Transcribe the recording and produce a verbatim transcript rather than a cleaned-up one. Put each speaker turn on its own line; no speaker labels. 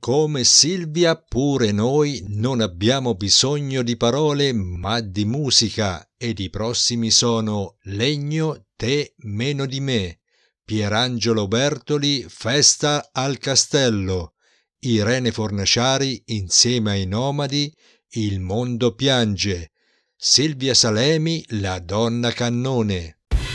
Come Silvia pure noi non abbiamo bisogno di parole ma di musica ed i prossimi sono Legno, te meno di me, Pierangelo Bertoli, Festa al Castello, Irene Fornaciari insieme ai Nomadi, Il mondo piange, Silvia Salemi, La donna cannone.